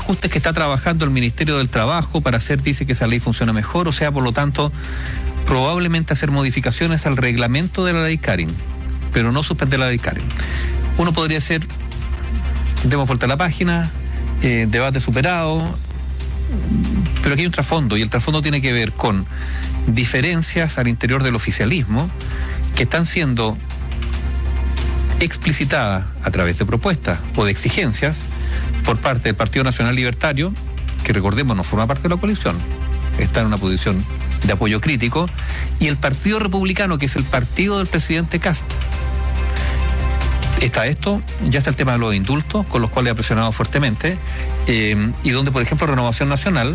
ajustes que está trabajando el Ministerio del Trabajo para hacer, dice que esa ley funciona mejor, o sea, por lo tanto, probablemente hacer modificaciones al reglamento de la ley Karin, pero no suspender la ley Karin. Uno podría ser, demos vuelta a la página, debate superado, pero aquí hay un trasfondo, y el trasfondo tiene que ver con diferencias al interior del oficialismo que están siendo explicitadas a través de propuestas o de exigencias por parte del Partido Nacional Libertario, que recordemos no forma parte de la coalición, está en una posición de apoyo crítico, y el Partido Republicano, que es el partido del presidente Kast. Está esto, ya está el tema de los indultos, con los cuales ha presionado fuertemente, y donde, por ejemplo, Renovación Nacional,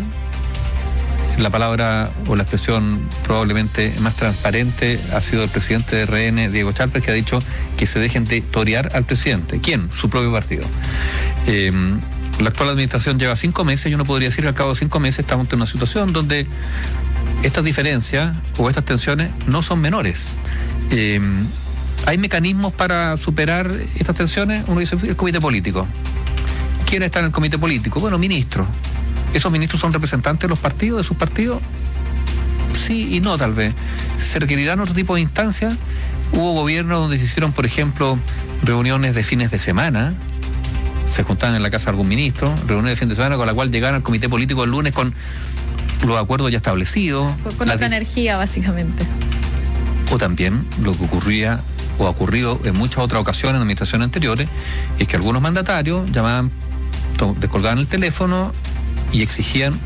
la palabra o la expresión probablemente más transparente ha sido el presidente de RN, Diego Chalper, que ha dicho que se dejen de torear al presidente. ¿Quién? Su propio partido. La actual administración lleva 5 meses, y uno podría decir que al cabo de 5 meses estamos en una situación donde estas diferencias o estas tensiones no son menores. ¿Hay mecanismos para superar estas tensiones? Uno dice, el comité político. ¿Quién está en el comité político? Bueno, ministros. ¿Esos ministros son representantes de los partidos, de sus partidos? Sí y no, tal vez. ¿Se requerirán otro tipo de instancias? Hubo gobiernos donde se hicieron, por ejemplo, reuniones de fines de semana. Se juntaban en la casa de algún ministro, reuniones de fin de semana con la cual llegaron al comité político el lunes con los acuerdos ya establecidos. Con otra energía, básicamente. O también lo que ocurría o ha ocurrido en muchas otras ocasiones en administraciones anteriores, es que algunos mandatarios llamaban, descolgaban el teléfono y exigían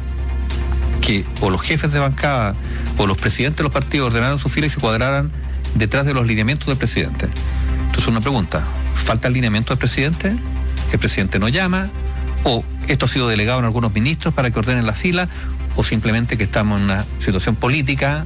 que o los jefes de bancada o los presidentes de los partidos ordenaran su fila y se cuadraran detrás de los lineamientos del presidente. Entonces una pregunta, ¿falta el lineamiento del presidente? ¿El presidente no llama? ¿O esto ha sido delegado en algunos ministros para que ordenen la fila? ¿O simplemente que estamos en una situación política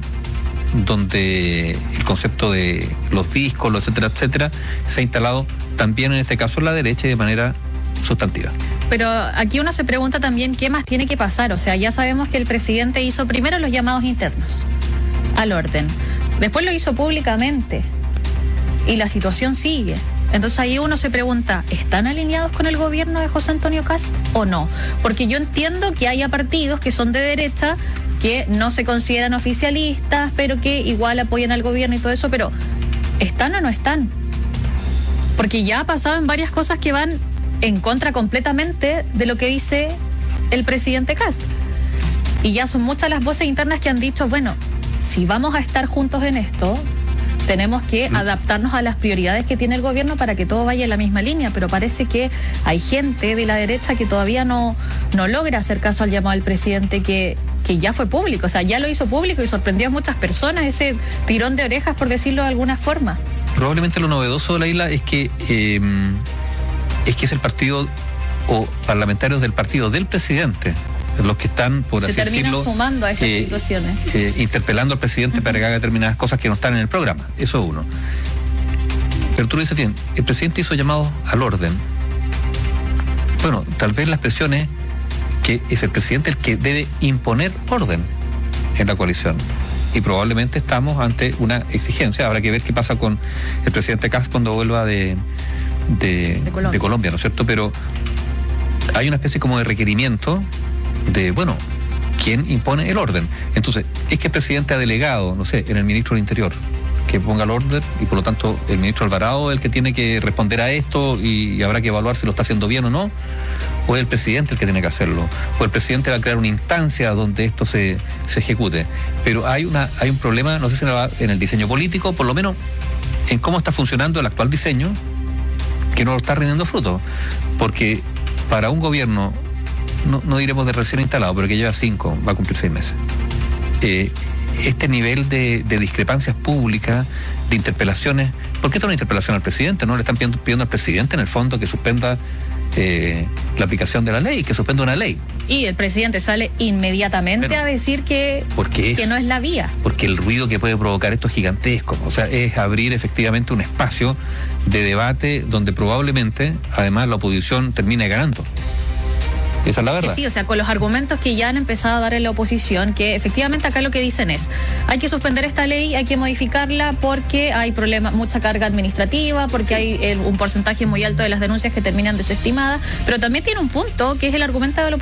donde el concepto de los discos, etcétera, etcétera, se ha instalado también en este caso en la derecha y de manera sustantiva? Pero aquí uno se pregunta también qué más tiene que pasar. O sea, ya sabemos que el presidente hizo primero los llamados internos al orden, después lo hizo públicamente y la situación sigue. Entonces ahí uno se pregunta, ¿están alineados con el gobierno de José Antonio Kast o no? Porque yo entiendo que haya partidos que son de derecha que no se consideran oficialistas, pero que igual apoyan al gobierno y todo eso, pero ¿están o no están? Porque ya ha pasado en varias cosas que van en contra completamente de lo que dice el presidente Kast. Y ya son muchas las voces internas que han dicho, bueno, si vamos a estar juntos en esto, tenemos que adaptarnos a las prioridades que tiene el gobierno para que todo vaya en la misma línea, pero parece que hay gente de la derecha que todavía no logra hacer caso al llamado del presidente que ya fue público, o sea, ya lo hizo público y sorprendió a muchas personas, ese tirón de orejas, por decirlo de alguna forma. Probablemente lo novedoso de la isla es que es el partido o parlamentarios del partido del presidente los que están, por así decirlo, se terminan sumando a estas situaciones, interpelando al presidente para que haga determinadas cosas que no están en el programa. Eso es uno. Pero tú lo dices bien, el presidente hizo llamados al orden. Bueno, tal vez la expresión es que es el presidente el que debe imponer orden en la coalición. Y probablemente estamos ante una exigencia. Habrá que ver qué pasa con el presidente Kast cuando vuelva de Colombia, ¿no es cierto? Pero hay una especie como de requerimiento de, bueno, ¿quién impone el orden? Entonces, es que el presidente ha delegado, no sé, en el ministro del Interior, que ponga el orden, y por lo tanto el ministro Alvarado es el que tiene que responder a esto y habrá que evaluar si lo está haciendo bien o no, o es el presidente el que tiene que hacerlo, o el presidente va a crear una instancia donde esto se ejecute. Pero hay un problema, no sé si en el diseño político, por lo menos en cómo está funcionando el actual diseño, que no está rindiendo frutos, porque para un gobierno, no diremos de recién instalado, pero que lleva 5, va a cumplir 6 meses, este nivel de discrepancias públicas, de interpelaciones, ¿por qué es una interpelación al presidente? ¿No le están pidiendo al presidente en el fondo que suspenda la aplicación de la ley, que suspenda una ley? Y el presidente sale inmediatamente a decir que no es la vía. Porque el ruido que puede provocar esto es gigantesco. O sea, es abrir efectivamente un espacio de debate donde probablemente, además, la oposición termine ganando. Esa es la verdad. Que sí, o sea, con los argumentos que ya han empezado a dar en la oposición, que efectivamente acá lo que dicen es, hay que suspender esta ley, hay que modificarla porque hay mucha carga administrativa, porque hay un porcentaje muy alto de las denuncias que terminan desestimadas, pero también tiene un punto que es el argumento de la